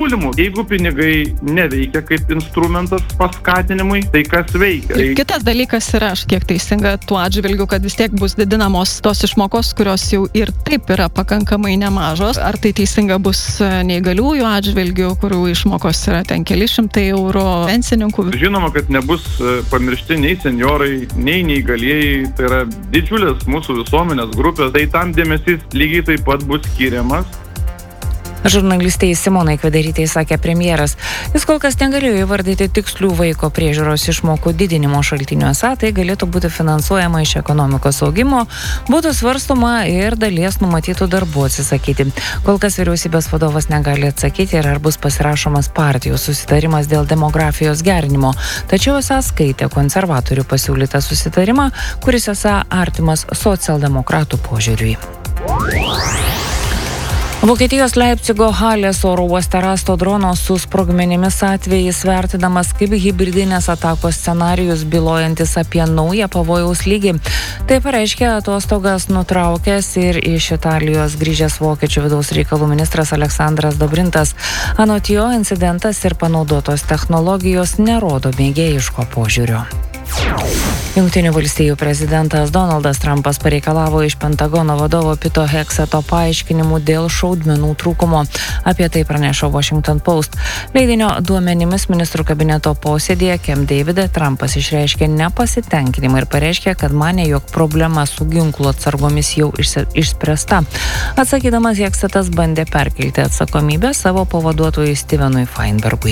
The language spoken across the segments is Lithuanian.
pasiūlymų. Jeigu pinigai neveikia kaip instrumentas paskatinimui, tai kas veikia? Ir kitas dalykas yra, aš kiek teisinga tuo atžvilgiu, kad vis tiek bus didinamos tos išmokos, kurios jau ir taip yra pakankamai nemažos. Ar tai teisinga bus neįgaliųjų atžvilgių, kurių išmokos yra ten keli šimtai eurų, pensininkų? Žinoma, kad nebus pamiršti nei senjorai, nei neįgalieji. Tai yra didžiulės mūsų visuomenės grupės. Tai tam dėmesys lygiai taip pat bus skiriamas. Žurnalistei Simonai Kvedarytei sakė premjeras. Jis kol kas negalėjo įvardyti tikslių vaiko priežiūros išmokų didinimo šaltiniuose, tai galėtų būti finansuojama iš ekonomikos augimo, būtų svarstoma ir dalies numatytų darbų atsisakyti. Kol kas vyriausybės vadovas negali atsakyti, ar bus pasirašomas partijų susitarimas dėl demografijos gerinimo. Tačiau esą skaitė konservatorių pasiūlytą susitarimą, kuris esą artimas socialdemokratų požiūriui. Vokietijos Leipcigo Halės oro uoste rasto drono su sprogmenimis atvejis vertinamas kaip hibridinės atakos scenarijus, bylojantis apie naują pavojaus lygį. Tai pareiškė atostogas nutraukęs ir iš Italijos grįžęs vokiečių vidaus reikalų ministras Aleksandras Dobrintas. Anot jo, incidentas ir panaudotos technologijos nerodo mėgėjiško požiūrio. Jungtinių valstijų prezidentas Donaldas Trumpas pareikalavo iš Pentagono vadovo Pito Hekseto paaiškinimų dėl šaudmenų trūkumo. Apie tai praneša Washington Post. Leidinio duomenimis ministrų kabineto posėdėje Camp Davide Trumpas išreiškė nepasitenkinimą ir pareiškė, kad manė, jog problema su ginklų atsargomis jau išspręsta. Atsakydamas, Heksetas bandė perkelti atsakomybę savo pavaduotojui Stevenui Feinbergui.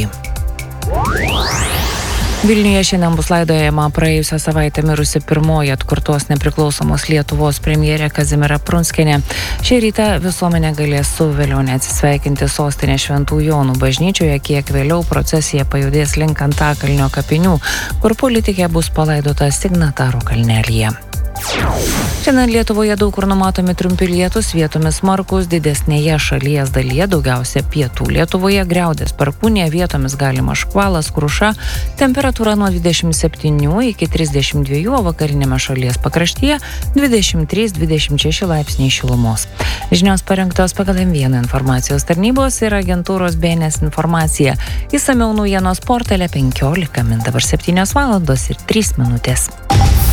Vilniuje šiandien bus laidojama praėjusią savaitę mirusi pirmoji atkurtos nepriklausomos Lietuvos premjerė Kazimiera Prunskienė. Šį rytą visuomenė galės su vėlione atsisveikinti sostinės Šventų Jonų bažnyčioje, kiek vėliau procesija pajudės link Antakalnio kapinių, kur politikė bus palaidota Signatarų kalnelyje. Šiandien Lietuvoje daug kur numatomi trumpi lietūs, vietomis smarkūs, didesnėje šalies dalyje, daugiausia pietų Lietuvoje, griaudės perkūnija, vietomis galimas škvalas, kruša, temperatūra nuo 27 iki 32, o vakarinėme šalies pakraštyje 23-26 laipsniai šilumos. Žinios parengtos pagal M1 informacijos tarnybos ir agentūros BNS informacija. Išsamiau naujienos portale 15 min. Dabar 7 valandos ir 3 minutės.